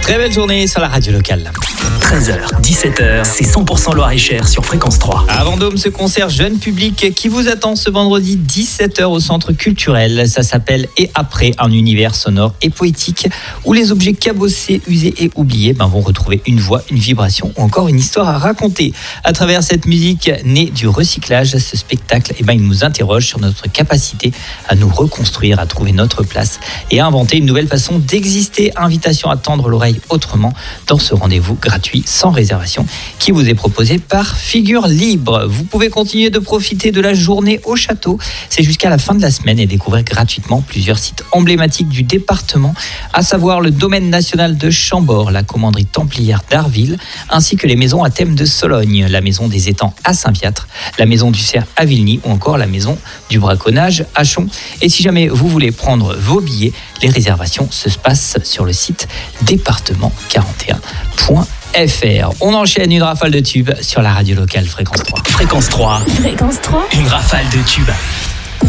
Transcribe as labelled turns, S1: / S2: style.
S1: Très belle journée sur la radio locale.
S2: 13h, 17h, c'est 100% Loir-et-Cher sur Fréquence 3.
S1: À Vendôme, ce concert jeune public qui vous attend ce vendredi 17h au centre culturel. Ça s'appelle Et après, un univers sonore et poétique où les objets cabossés, usés et oubliés vont retrouver une voix, une vibration ou encore une histoire à raconter. À travers cette musique née du recyclage, ce spectacle, il nous interroge sur notre capacité à nous reconstruire, à trouver notre place et à inventer une nouvelle façon d'exister. Invitation à tendre l'oreille autrement dans ce rendez-vous gratuit sans réservation qui vous est proposé par Figure Libre. Vous pouvez continuer de profiter de la journée au château. C'est jusqu'à la fin de la semaine et découvrir gratuitement plusieurs sites emblématiques du département, à savoir le domaine national de Chambord, la commanderie templière d'Arville, ainsi que les maisons à thème de Sologne, la maison des étangs à Saint-Viâtre, la maison du cerf à Vilny ou encore la maison du braconnage à Chon. Et si jamais vous voulez prendre vos billets, les réservations se passent sur le site département41.fr. On enchaîne une rafale de tubes sur la radio locale Fréquence 3.
S2: Fréquence 3.
S3: Fréquence 3.
S2: Une rafale de tubes.